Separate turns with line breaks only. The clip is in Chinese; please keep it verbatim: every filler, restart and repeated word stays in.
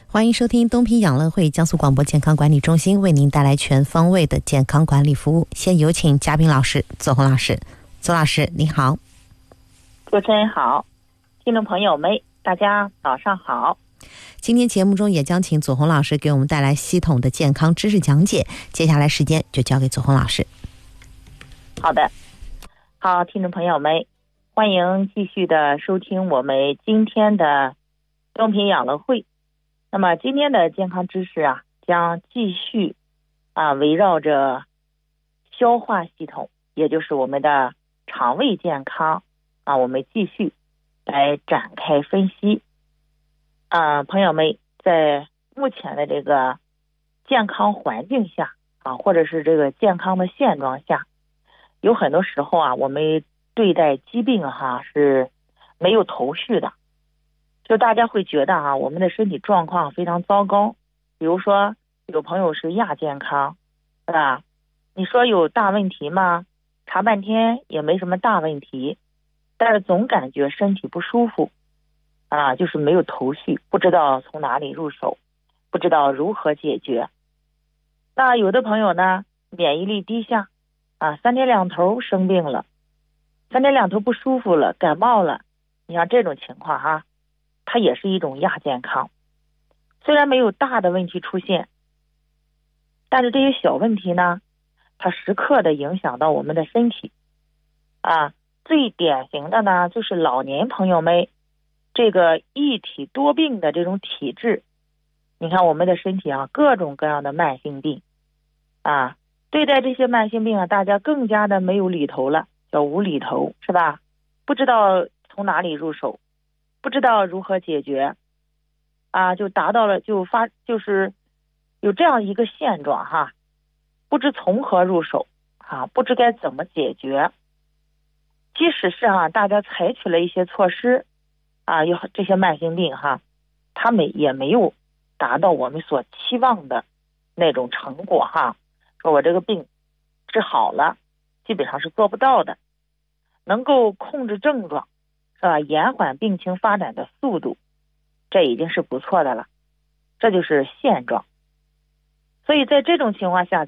欢迎收听东平养乐会江苏广播健康管理中心为您带来全方位的健康管理服务。先有请嘉宾老师左红老师。左老师您好。
主持人好，听众朋友们大家早上好。
今天节目中也将请左红老师给我们带来系统的健康知识讲解，接下来时间就交给左红老师。
好的，好，听众朋友们，欢迎继续的收听我们今天的东平养乐会。那么今天的健康知识啊，将继续啊围绕着消化系统，也就是我们的肠胃健康啊，我们继续来展开分析。啊，朋友们，在目前的这个健康环境下啊，或者是这个健康的现状下，有很多时候啊，我们对待疾病哈是没有头绪的。就大家会觉得啊，我们的身体状况非常糟糕。比如说，有朋友是亚健康，是吧？你说有大问题吗？查半天也没什么大问题，但是总感觉身体不舒服，啊，就是没有头绪，不知道从哪里入手，不知道如何解决。那有的朋友呢，免疫力低下，啊，三天两头生病了，三天两头不舒服了，感冒了。你像这种情况哈、啊，它也是一种亚健康。虽然没有大的问题出现，但是这些小问题呢，它时刻的影响到我们的身体啊。最典型的呢，就是老年朋友们这个一体多病的这种体质。你看我们的身体啊，各种各样的慢性病啊，对待这些慢性病啊，大家更加的没有理头了，叫无厘头，是吧？不知道从哪里入手，不知道如何解决啊，就达到了就发就是有这样一个现状哈，不知从何入手啊，不知该怎么解决。即使是啊，大家采取了一些措施啊，有这些慢性病哈，他们也没有达到我们所期望的那种成果哈。说我这个病治好了，基本上是做不到的。能够控制症状，是吧？延缓病情发展的速度，这已经是不错的了。这就是现状。所以在这种情况下，